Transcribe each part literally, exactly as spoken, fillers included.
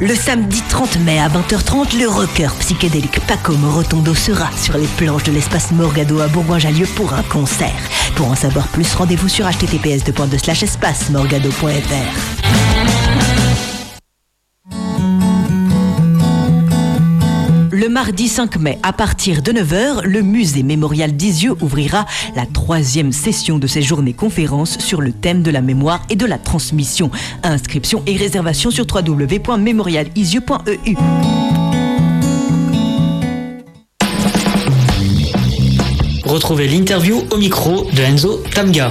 Le samedi trente mai à vingt heures trente, le rocker psychédélique Paco Morotondo sera sur les planches de l'espace Morgado à Bourgoin-Jallieu pour un concert. Pour en savoir plus, rendez-vous sur h t t p s deux point deux slash espace morgado point f r. Le mardi cinq mai, à partir de neuf heures, le musée mémorial d'Isieux ouvrira la troisième session de ses journées conférences sur le thème de la mémoire et de la transmission. Inscription et réservation sur w w w point mémorial isieux point e u. Retrouvez l'interview au micro de Enzo Tamga.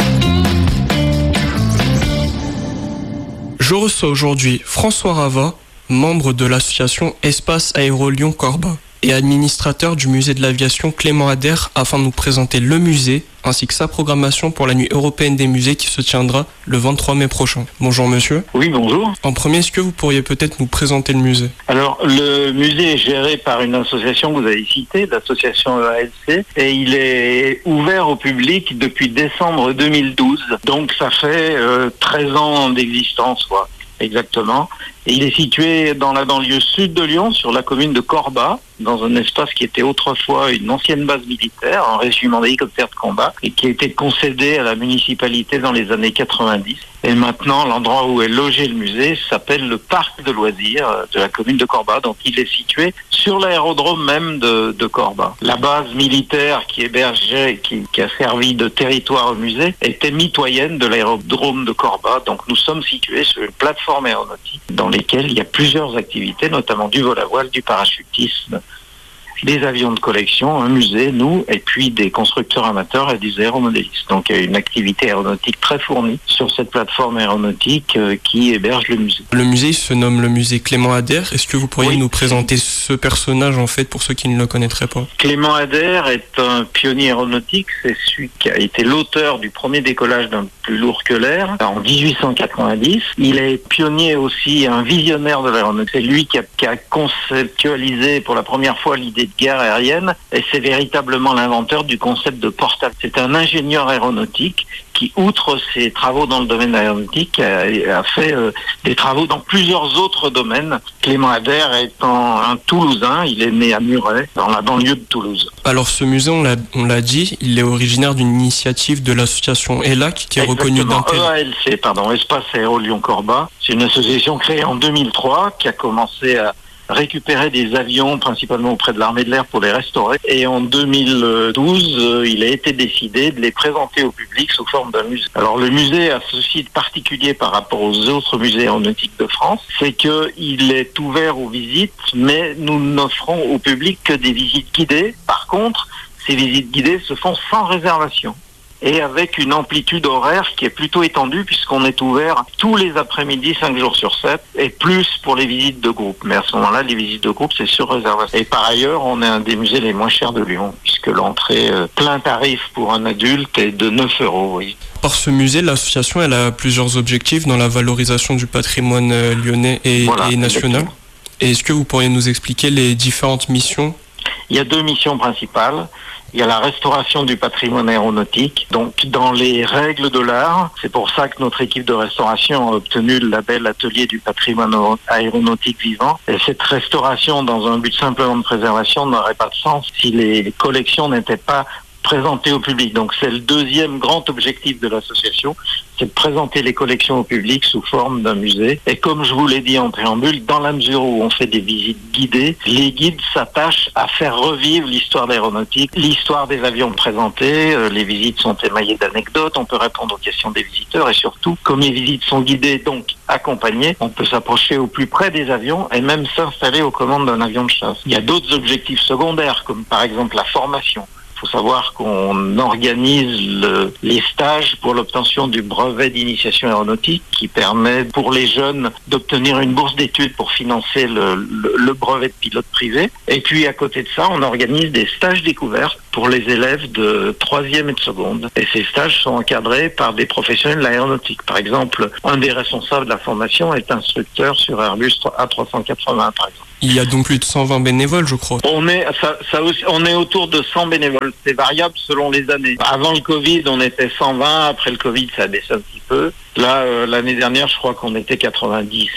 Je reçois aujourd'hui François Rava, membre de l'association Espace Aéro Lyon-Corba et administrateur du musée de l'aviation Clément Ader, afin de nous présenter le musée ainsi que sa programmation pour la nuit européenne des musées qui se tiendra le vingt-trois mai prochain. Bonjour monsieur. Oui, bonjour. En premier, est-ce que vous pourriez peut-être nous présenter le musée ? Alors, le musée est géré par une association que vous avez citée, l'association E A L C, et il est ouvert au public depuis décembre deux mille douze. Donc ça fait euh, treize ans d'existence, quoi, exactement. Et il est situé dans la banlieue sud de Lyon, sur la commune de Corba, dans un espace qui était autrefois une ancienne base militaire, un régiment d'hélicoptères de combat, et qui a été concédé à la municipalité dans les années quatre-vingt-dix. Et maintenant, l'endroit où est logé le musée s'appelle le parc de loisirs de la commune de Corba. Donc il est situé sur l'aérodrome même de, de Corba. La base militaire qui hébergeait, qui, qui a servi de territoire au musée, était mitoyenne de l'aérodrome de Corba. Donc nous sommes situés sur une plateforme aéronautique dans lesquelles il y a plusieurs activités, notamment du vol à voile, du parachutisme, des avions de collection, un musée, nous, et puis des constructeurs amateurs et des aéromodélistes. Donc il y a une activité aéronautique très fournie sur cette plateforme aéronautique euh, qui héberge le musée. Le musée se nomme le musée Clément Ader. Est-ce que vous pourriez oui. nous présenter ce personnage en fait pour ceux qui ne le connaîtraient pas ? Clément Ader est un pionnier aéronautique. C'est celui qui a été l'auteur du premier décollage d'un plus lourd que l'air en dix-huit cent quatre-vingt-dix. Il est pionnier aussi, un visionnaire de l'aéronautique. C'est lui qui a, qui a conceptualisé pour la première fois l'idée de guerre aérienne, et c'est véritablement l'inventeur du concept de porte-avions. C'est un ingénieur aéronautique qui, outre ses travaux dans le domaine aéronautique, a, a fait euh, des travaux dans plusieurs autres domaines. Clément Ader étant un Toulousain, il est né à Muret, dans la banlieue de Toulouse. Alors ce musée, on l'a, on l'a dit, il est originaire d'une initiative de l'association E L A C qui est reconnue d'intérêt. E A L C, pardon, Espace Aéro Lyon-Corba. C'est une association créée en deux mille trois qui a commencé à récupérer des avions principalement auprès de l'armée de l'air pour les restaurer, et en deux mille douze euh, il a été décidé de les présenter au public sous forme d'un musée. Alors le musée a ceci de particulier par rapport aux autres musées aéronautiques de France, c'est qu'il est ouvert aux visites, mais nous n'offrons au public que des visites guidées. Par contre, ces visites guidées se font sans réservation et avec une amplitude horaire qui est plutôt étendue, puisqu'on est ouvert tous les après-midi, cinq jours sur sept, et plus pour les visites de groupe. Mais à ce moment-là, les visites de groupe, c'est sur réservation. Et par ailleurs, on est un des musées les moins chers de Lyon, puisque l'entrée euh, plein tarif pour un adulte est de neuf euros. Oui. Par ce musée, l'association elle a plusieurs objectifs dans la valorisation du patrimoine euh, lyonnais et, voilà, et national. Exactement. Et est-ce que vous pourriez nous expliquer les différentes missions ? Il y a deux missions principales. Il y a la restauration du patrimoine aéronautique, donc dans les règles de l'art. C'est pour ça que notre équipe de restauration a obtenu le label Atelier du patrimoine aéronautique vivant. Et cette restauration, dans un but simplement de préservation, n'aurait pas de sens si les collections n'étaient pas présentées au public. Donc c'est le deuxième grand objectif de l'association, c'est de présenter les collections au public sous forme d'un musée. Et comme je vous l'ai dit en préambule, dans la mesure où on fait des visites guidées, les guides s'attachent à faire revivre l'histoire de l'aéronautique, l'histoire des avions présentés. Euh, les visites sont émaillées d'anecdotes, on peut répondre aux questions des visiteurs, et surtout, comme les visites sont guidées, donc accompagnées, on peut s'approcher au plus près des avions et même s'installer aux commandes d'un avion de chasse. Il y a d'autres objectifs secondaires, comme par exemple la formation. Il faut savoir qu'on organise le, les stages pour l'obtention du brevet d'initiation aéronautique qui permet pour les jeunes d'obtenir une bourse d'études pour financer le, le, le brevet de pilote privé. Et puis à côté de ça, on organise des stages découvertes pour les élèves de troisième et de seconde. Et ces stages sont encadrés par des professionnels de l'aéronautique. Par exemple, un des responsables de la formation est instructeur sur Airbus A trois cent quatre-vingts, par exemple. Il y a donc plus de cent vingt bénévoles, je crois. On est, ça, ça aussi, on est autour de cent bénévoles. C'est variable selon les années. Avant le Covid, on était cent vingt. Après le Covid, ça a baissé un petit peu. Là, euh, l'année dernière, je crois qu'on était quatre-vingt-dix environ.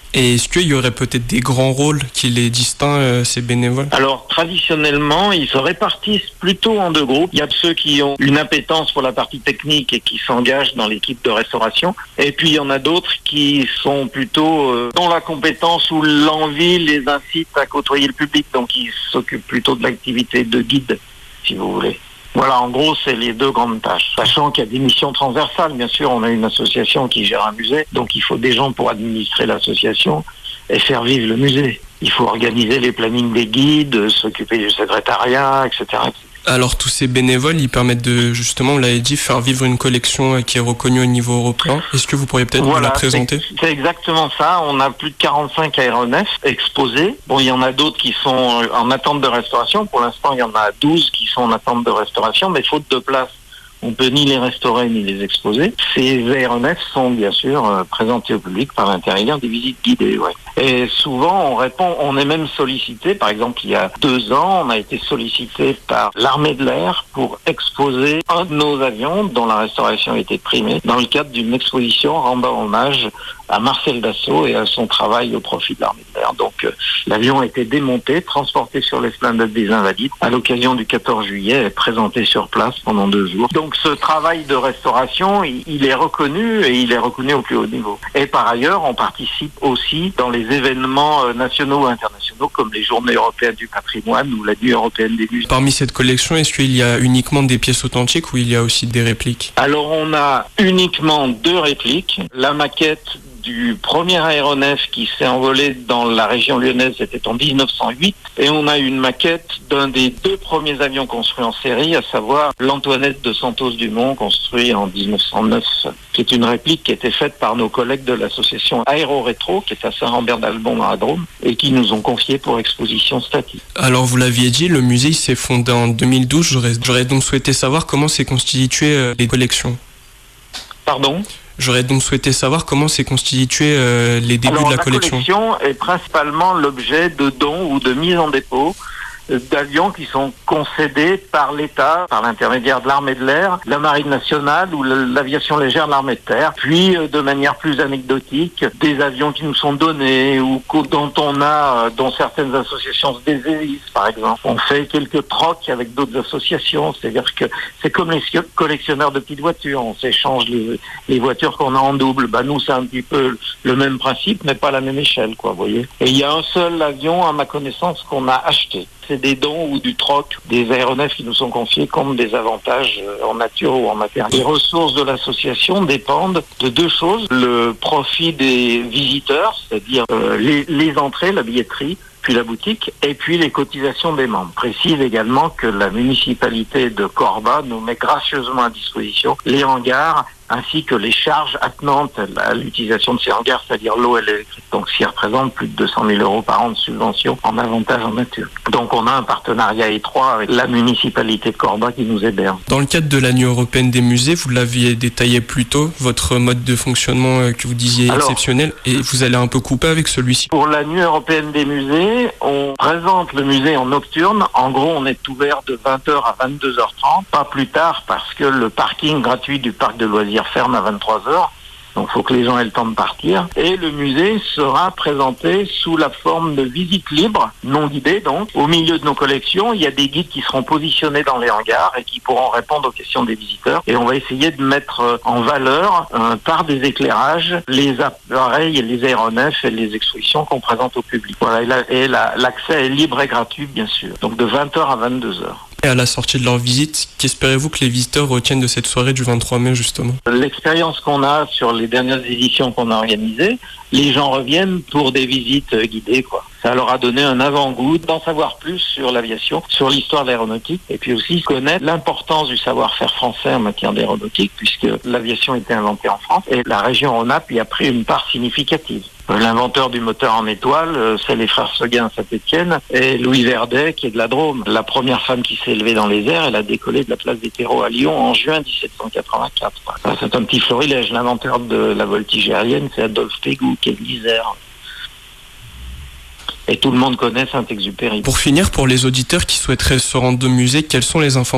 Et est-ce qu'il y aurait peut-être des grands rôles qui les distinguent, euh, ces bénévoles ? Alors, traditionnellement, ils se répartissent plutôt en deux groupes. Il y a ceux qui ont une appétence pour la partie technique et qui s'engagent dans l'équipe de restauration. Et puis, il y en a d'autres qui sont plutôt euh, dans la compétence où l'envie les incite à côtoyer le public. Donc, ils s'occupent plutôt de l'activité de guide, si vous voulez. Voilà, en gros, c'est les deux grandes tâches. Sachant qu'il y a des missions transversales, bien sûr, on a une association qui gère un musée, donc il faut des gens pour administrer l'association et faire vivre le musée. Il faut organiser les plannings des guides, s'occuper du secrétariat, et cetera. Alors tous ces bénévoles, ils permettent de, justement, on l'avait dit, faire vivre une collection qui est reconnue au niveau européen. Est-ce que vous pourriez peut-être voilà, nous la présenter ? c'est, c'est exactement ça. On a plus de quarante-cinq aéronefs exposés. Bon, il y en a d'autres qui sont en attente de restauration. Pour l'instant, il y en a douze qui sont en attente de restauration, mais faute de place, on peut ni les restaurer ni les exposer. Ces aéronefs sont bien sûr euh, présentés au public par l'intermédiaire des visites guidées. Ouais. Et souvent, on répond, on est même sollicité. Par exemple, il y a deux ans, on a été sollicité par l'armée de l'air pour exposer un de nos avions dont la restauration a été primée dans le cadre d'une exposition rendant hommage à Marcel Dassault et à son travail au profit de l'armée de l'air. Donc, euh, l'avion a été démonté, transporté sur l'esplanade des Invalides à l'occasion du quatorze juillet et présenté sur place pendant deux jours. Donc, ce travail de restauration, il, il est reconnu et il est reconnu au plus haut niveau. Et par ailleurs, on participe aussi dans les événements nationaux ou internationaux comme les Journées européennes du patrimoine ou la Nuit européenne des musées. Parmi cette collection, est-ce qu'il y a uniquement des pièces authentiques ou il y a aussi des répliques ? Alors, on a uniquement deux répliques. La maquette du premier aéronef qui s'est envolé dans la région lyonnaise, c'était en dix-neuf cent huit, et on a une maquette d'un des deux premiers avions construits en série, à savoir l'Antoinette de Santos-Dumont, construit en dix-neuf cent neuf, qui est une réplique qui a été faite par nos collègues de l'association Aéro-Rétro, qui est à Saint-Rambert-d'Albon dans la Drôme, et qui nous ont confié pour exposition statique. Alors vous l'aviez dit, le musée s'est fondé en deux mille douze, j'aurais, j'aurais donc souhaité savoir comment s'est constituée euh, les collections. Pardon ? J'aurais donc souhaité savoir comment s'est constitué euh, les débuts Alors, de la, la collection. La collection est principalement l'objet de dons ou de mise en dépôt d'avions qui sont concédés par l'État, par l'intermédiaire de l'armée de l'air, la marine nationale ou l'aviation légère de l'armée de terre. Puis, de manière plus anecdotique, des avions qui nous sont donnés ou dont on a, dont certaines associations se désistent, par exemple. On fait quelques trocs avec d'autres associations, c'est-à-dire que c'est comme les collectionneurs de petites voitures, on s'échange les, les voitures qu'on a en double. Bah, nous, c'est un petit peu le même principe, mais pas la même échelle, quoi, vous voyez. Et il y a un seul avion, à ma connaissance, qu'on a acheté. C'est des dons ou du troc, des aéronefs qui nous sont confiés comme des avantages en nature ou en matériel. Les ressources de l'association dépendent de deux choses. Le profit des visiteurs, c'est-à-dire euh, les, les entrées, la billetterie, puis la boutique, et puis les cotisations des membres. Je précise également que la municipalité de Corba nous met gracieusement à disposition les hangars ainsi que les charges attenantes à l'utilisation de ces hangars, c'est-à-dire l'eau et l'électricité. Donc, ce qui représente plus de deux cent mille euros par an de subvention en avantage en nature. Donc, on a un partenariat étroit avec la municipalité de Corba qui nous héberge. Dans le cadre de la Nuit européenne des musées, vous l'aviez détaillé plus tôt, votre mode de fonctionnement que vous disiez Alors, exceptionnel, et vous allez un peu couper avec celui-ci. Pour la Nuit européenne des musées, on présente le musée en nocturne. En gros, on est ouvert de vingt heures à vingt-deux heures trente, pas plus tard parce que le parking gratuit du parc de loisirs ferme à vingt-trois heures. Donc, il faut que les gens aient le temps de partir. Et le musée sera présenté sous la forme de visite libre, non guidée donc. Au milieu de nos collections, il y a des guides qui seront positionnés dans les hangars et qui pourront répondre aux questions des visiteurs. Et on va essayer de mettre en valeur, euh, par des éclairages, les appareils et les aéronefs et les expositions qu'on présente au public. Voilà, et, la, et la, l'accès est libre et gratuit, bien sûr. Donc, de vingt heures à vingt-deux heures. Et à la sortie de leur visite, qu'espérez-vous que les visiteurs retiennent de cette soirée du vingt-trois mai, justement ? L'expérience qu'on a sur les dernières éditions qu'on a organisées, les gens reviennent pour des visites guidées, quoi. Ça leur a donné un avant-goût d'en savoir plus sur l'aviation, sur l'histoire de l'aéronautique, et puis aussi connaître l'importance du savoir-faire français en matière d'aéronautique, puisque l'aviation a été inventée en France, et la région Rhône-Alpes y a pris une part significative. L'inventeur du moteur en étoile, c'est les frères Seguin à Saint-Étienne et Louis Verdet qui est de la Drôme. La première femme qui s'est élevée dans les airs, elle a décollé de la place des terreaux à Lyon en juin dix-sept cent quatre-vingt-quatre. C'est un petit florilège. L'inventeur de la voltige aérienne, c'est Adolphe Pégou qui est de l'Isère. Et tout le monde connaît Saint-Exupéry. Pour finir, pour les auditeurs qui souhaiteraient se rendre au musée, quelles sont les informations